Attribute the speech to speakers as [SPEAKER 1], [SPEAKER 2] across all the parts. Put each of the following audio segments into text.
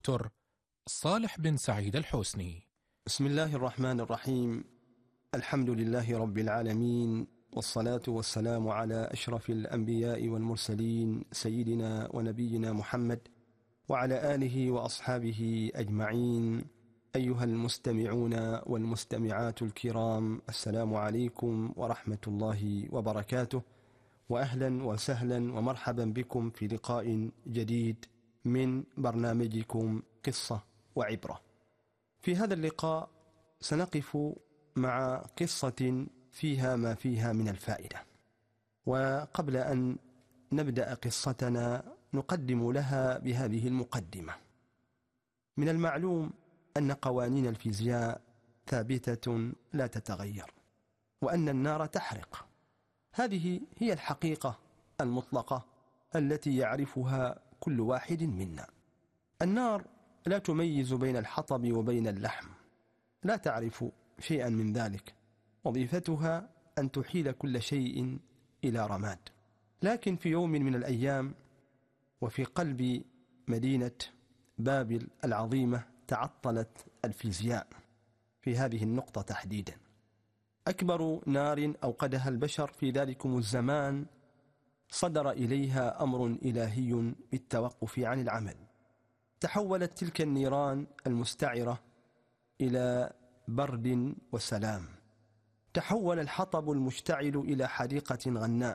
[SPEAKER 1] دكتور صالح بن سعيد الحوسني.
[SPEAKER 2] بسم الله الرحمن الرحيم. الحمد لله رب العالمين، والصلاة والسلام على أشرف الأنبياء والمرسلين سيدنا ونبينا محمد وعلى آله وأصحابه أجمعين. أيها المستمعون والمستمعات الكرام، السلام عليكم ورحمة الله وبركاته، وأهلا وسهلا ومرحبا بكم في لقاء جديد من برنامجكم قصة وعبرة. في هذا اللقاء سنقف مع قصة فيها ما فيها من الفائدة، وقبل أن نبدأ قصتنا نقدم لها بهذه المقدمة. من المعلوم أن قوانين الفيزياء ثابتة لا تتغير، وأن النار تحرق. هذه هي الحقيقة المطلقة التي يعرفها كل واحد منا. النار لا تميز بين الحطب وبين اللحم، لا تعرف شيئا من ذلك، وظيفتها أن تحيل كل شيء إلى رماد. لكن في يوم من الأيام وفي قلب مدينة بابل العظيمة تعطلت الفيزياء في هذه النقطة تحديدا. أكبر نار أوقدها البشر في ذلكم الزمان صدر إليها أمر إلهي بالتوقف عن العمل. تحولت تلك النيران المستعرة إلى برد وسلام. تحول الحطب المشتعل إلى حديقة غناء.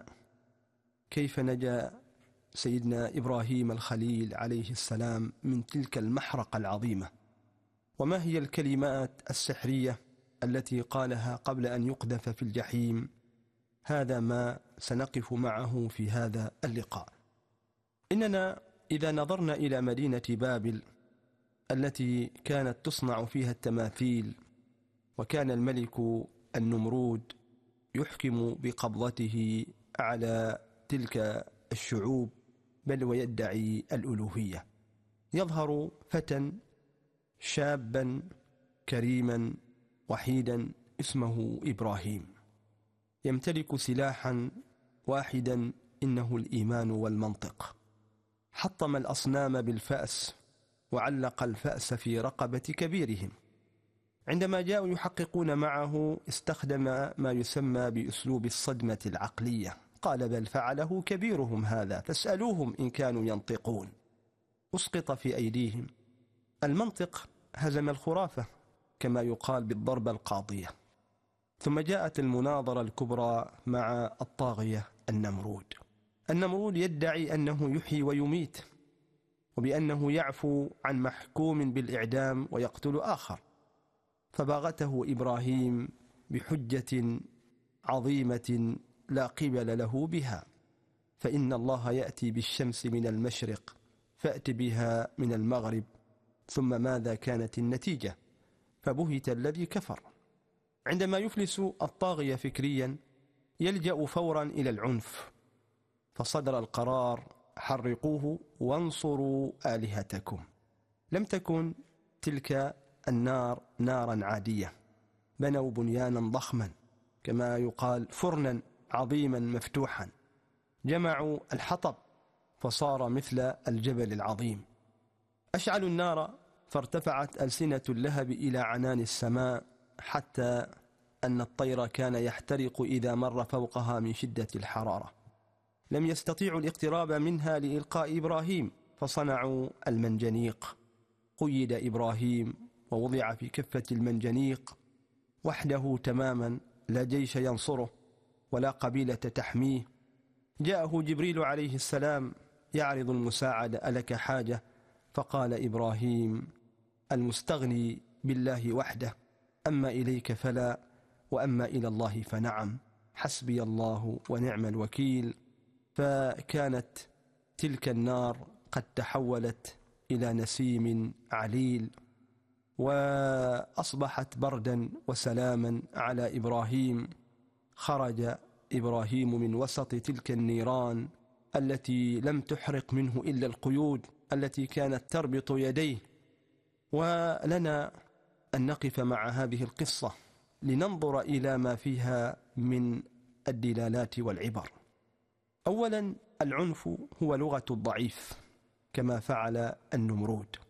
[SPEAKER 2] كيف نجا سيدنا إبراهيم الخليل عليه السلام من تلك المحرقة العظيمة؟ وما هي الكلمات السحرية التي قالها قبل أن يقذف في الجحيم؟ هذا ما سنقف معه في هذا اللقاء. إننا إذا نظرنا إلى مدينة بابل التي كانت تصنع فيها التماثيل، وكان الملك النمرود يحكم بقبضته على تلك الشعوب، بل ويدعي الألوهية. يظهر فتى شابا كريما وحيدا اسمه إبراهيم، يمتلك سلاحا واحدا، إنه الإيمان والمنطق. حطم الأصنام بالفأس وعلق الفأس في رقبة كبيرهم. عندما جاءوا يحققون معه استخدم ما يسمى بأسلوب الصدمة العقلية. قال: بل فعله كبيرهم هذا فاسألوهم إن كانوا ينطقون. أسقط في أيديهم. المنطق هزم الخرافة كما يقال بالضربة القاضية. ثم جاءت المناظرة الكبرى مع الطاغية النمرود. النمرود يدعي أنه يحيي ويميت، وبأنه يعفو عن محكوم بالإعدام ويقتل آخر. فباغته إبراهيم بحجة عظيمة لا قبل له بها، فإن الله يأتي بالشمس من المشرق فأت بها من المغرب. ثم ماذا كانت النتيجة؟ فبهت الذي كفر. عندما يفلس الطاغية فكريا يلجأ فورا إلى العنف، فصدر القرار: حرقوه وانصروا آلهتكم. لم تكن تلك النار نارا عادية، بنوا بنيانا ضخما، كما يقال فرنا عظيما مفتوحا. جمعوا الحطب فصار مثل الجبل العظيم. أشعلوا النار فارتفعت ألسنة اللهب إلى عنان السماء، حتى أن الطير كان يحترق إذا مر فوقها من شدة الحرارة. لم يستطيعوا الاقتراب منها لإلقاء إبراهيم، فصنعوا المنجنيق. قيد إبراهيم ووضع في كفة المنجنيق وحده تماما، لا جيش ينصره ولا قبيلة تحميه. جاءه جبريل عليه السلام يعرض المساعدة: ألك حاجة؟ فقال إبراهيم: المستغني بالله وحده، أما إليك فلا، وأما إلى الله فنعم، حسبي الله ونعم الوكيل. فكانت تلك النار قد تحولت إلى نسيم عليل، وأصبحت بردا وسلاما على إبراهيم. خرج إبراهيم من وسط تلك النيران التي لم تحرق منه إلا القيود التي كانت تربط يديه. ولنا أن نقف مع هذه القصة لننظر إلى ما فيها من الدلالات والعبر. أولا، العنف هو لغة الضعيف كما فعل النمرود.